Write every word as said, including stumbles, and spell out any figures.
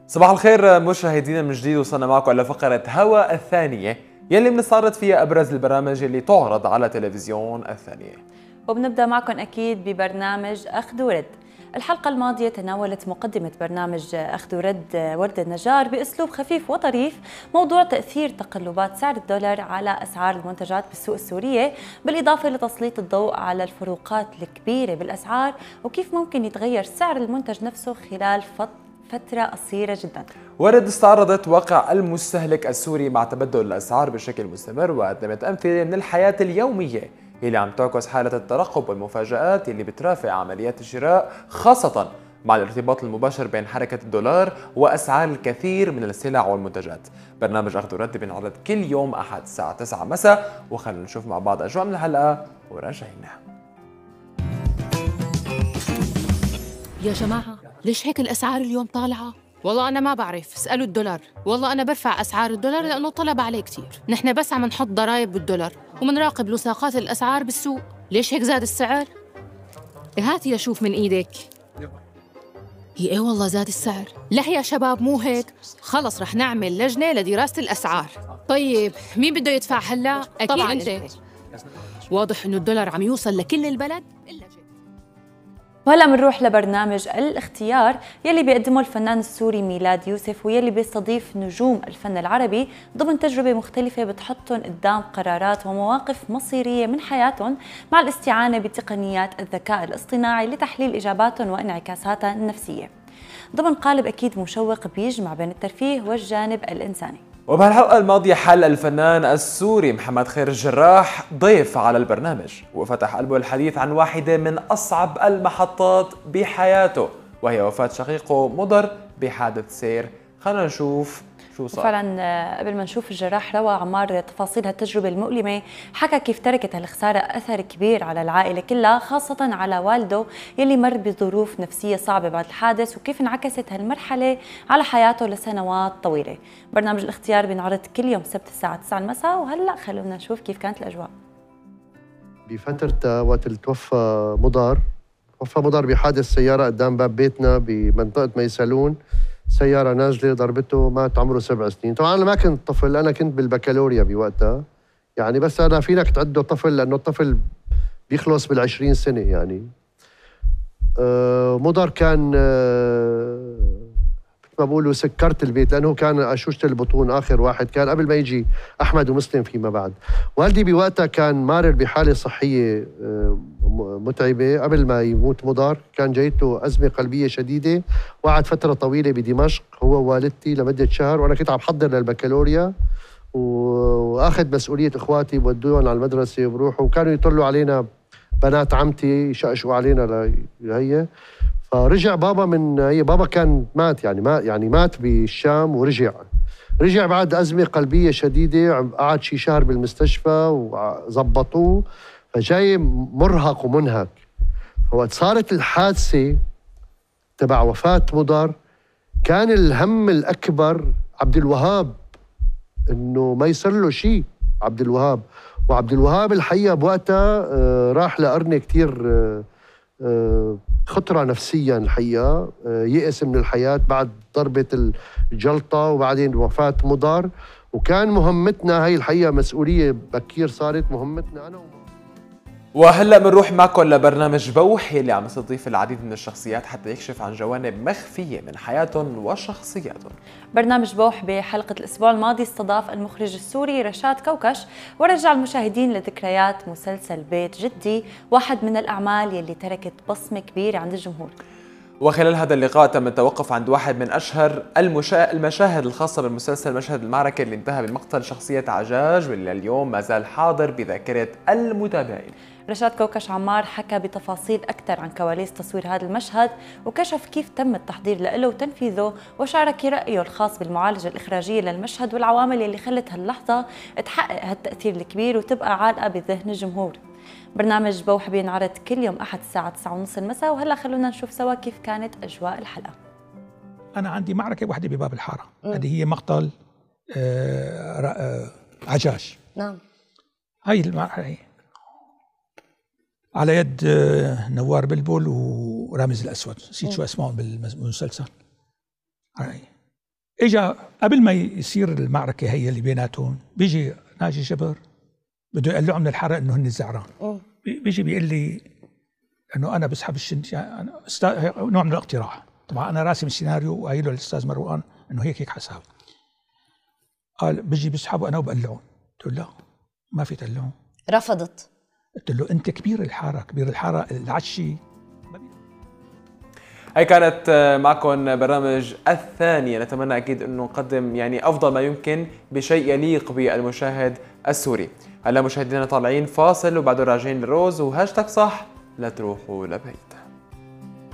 صباح الخير مشاهدينا من جديد. وصلنا معكم على فقرة هوا الثانية يلي بنستعرض فيها أبرز البرامج اللي تعرض على تلفزيون الثانية، وبنبدأ معكم أكيد ببرنامج أخذ ورد. الحلقة الماضية تناولت مقدمة برنامج أخذ ورد وردة النجار بأسلوب خفيف وطريف موضوع تأثير تقلبات سعر الدولار على أسعار المنتجات بالسوق السورية، بالإضافة لتسليط الضوء على الفروقات الكبيرة بالأسعار وكيف ممكن يتغير سعر المنتج نفسه خلال فترة فترة قصيرة جدا. ورد استعرضت واقع المستهلك السوري مع تبدل الأسعار بشكل مستمر، وقدمت أمثلة من الحياة اليومية اللي عم تعكس حالة الترقب والمفاجآت اللي بترافق عمليات الشراء، خاصة مع الارتباط المباشر بين حركة الدولار وأسعار الكثير من السلع والمنتجات. برنامج أخذ ورد بينعرض كل يوم أحد الساعة تسعة مساء، وخلونا نشوف مع بعض أجواء من الحلقة وراجعين. يا جماعة ليش هيك الأسعار اليوم طالعة؟ والله أنا ما بعرف، اسألوا الدولار. والله أنا برفع أسعار الدولار لأنه طلب عليه كتير. نحن بس عم نحط ضرائب بالدولار ومنراقب لساقات الأسعار بالسوق. ليش هيك زاد السعر؟ هاتي لشوف من إيدك. هي إيه والله زاد السعر؟ لا يا شباب مو هيك. خلص رح نعمل لجنة لدراسة الأسعار. طيب مين بده يدفع هلا؟ أكيد طبعاً أنت. واضح إنه الدولار عم يوصل لكل البلد إلا جد. وهلا بنروح لبرنامج الاختيار يلي بيقدمه الفنان السوري ميلاد يوسف، ويلي بيستضيف نجوم الفن العربي ضمن تجربة مختلفة بتحطهم قدام قرارات ومواقف مصيرية من حياتهم، مع الاستعانة بتقنيات الذكاء الاصطناعي لتحليل إجاباتهم وانعكاساتها النفسية، ضمن قالب أكيد مشوق بيجمع بين الترفيه والجانب الإنساني. وبهالحلقة الماضية حل الفنان السوري محمد خير الجراح ضيف على البرنامج، وفتح قلبه الحديث عن واحدة من أصعب المحطات بحياته، وهي وفاة شقيقه مضر بحادث سير. خلينا نشوف شو صار. فعلا قبل ما نشوف الجراح روى عمار تفاصيل هالتجربة المؤلمة، حكى كيف تركت هالخسارة أثر كبير على العائلة كلها، خاصة على والده يلي مر بظروف نفسية صعبة بعد الحادث، وكيف انعكست هالمرحلة على حياته لسنوات طويلة. برنامج الاختيار بينعرض كل يوم سبت الساعة تسعة المساء، وهلأ خلونا نشوف كيف كانت الأجواء. بفترة وقت اللي توفى مضر، توفى مضر بحادث سيارة قدام باب بيتنا بمنطقة ميسالون. سيارة نازلة ضربته، مات عمره سبع سنين. طبعا أنا ما كنت طفل، أنا كنت بالبكالوريا بوقتها يعني، بس أنا فينك تعده طفل لأنه الطفل بيخلص بالعشرين سنة يعني. آه مضر كان آه مثل ما بقولوا سكرت البيت، لأنه كان أشوشة البطون آخر واحد كان قبل ما يجي أحمد ومسلم فيما بعد. والدي بوقتها كان مارر بحالة صحية آه متعبة قبل ما يموت مضر، كان جايته أزمة قلبية شديدة، وقعد فترة طويلة بدمشق هو ووالدتي لمدة شهر، وأنا كنت عم بحضر للبكالوريا وأخذ مسؤولية إخواتي بودوهم على المدرسة وبروحوا، وكانوا يطلوا علينا بنات عمتي يشقشقوا علينا لهي. فرجع بابا من هي، بابا كان مات يعني ما يعني مات بالشام، ورجع رجع بعد أزمة قلبية شديدة، قعد شي شهر بالمستشفى وظبطوه، فجاي مرهق ومنهك. فوقت صارت الحادثة تبع وفاة مضر، كان الهم الأكبر عبد الوهاب، إنه ما يصير له شيء عبد الوهاب. وعبد الوهاب الحقيقة بوقتها آه راح لقرنة كتير آه آه خطرة نفسيا الحقيقة، آه يئس من الحياة بعد ضربة الجلطة وبعدين وفاة مضر. وكان مهمتنا هي الحقيقة مسؤولية بكير صارت مهمتنا أنا. وهلا بنروح معكم لبرنامج بوح اللي عم يستضيف العديد من الشخصيات حتى يكشف عن جوانب مخفية من حياتهم وشخصياتهم. برنامج بوح بحلقة الأسبوع الماضي استضاف المخرج السوري رشاد كوكش، ورجع المشاهدين لذكريات مسلسل بيت جدي، واحد من الأعمال يلي تركت بصمة كبيرة عند الجمهور. وخلال هذا اللقاء تم التوقف عند واحد من أشهر المشا... المشاهد الخاصة بالمسلسل، مشهد المعركة اللي انتهى بمقتل شخصية عجاج، واللي اليوم ما زال حاضر بذاكرة المتابعين. رشاد كوكش عمار حكى بتفاصيل أكثر عن كواليس تصوير هذا المشهد، وكشف كيف تم التحضير له وتنفيذه، وشارك رأيه الخاص بالمعالجة الإخراجية للمشهد والعوامل اللي خلت هاللحظة تحقق هالتأثير الكبير وتبقى عالقة بذهن الجمهور. برنامج بوح بينعرض كل يوم أحد الساعة تسعة ونص المساء، وهلا خلونا نشوف سوا كيف كانت أجواء الحلقة. أنا عندي معركة واحدة بباب الحارة، هذه هي مقتل آه آه عجاج. نعم. هاي المعركة هي على يد نوار بلبل ورامز الأسود، نسيت شو اسمهم بالمسلسل. هاي اجا قبل ما يصير المعركه هي اللي بيناتهم، بيجي ناجي جبر بده يقلعه من الحرق انه هن الزعران. بيجي بيقول لي انه انا بسحب الشنت، يعني نوع من الاقتراح. طبعا انا راسم السيناريو وقايله للاستاذ مروان انه هيك هيك حساب. قال بيجي بسحبه انا وبقلعه. قلت له لا ما في تقلعه. رفضت. قلت له انت كبير الحاره، كبير الحاره العشي. هي كانت معكم برامج الثانية، نتمنى أكيد أنه نقدم يعني أفضل ما يمكن بشيء يليق بالمشاهد السوري. هلا مشاهدينا طالعين فاصل وبعده راجعين للروز وهاشتاج صح لا تروحوا لبعيد.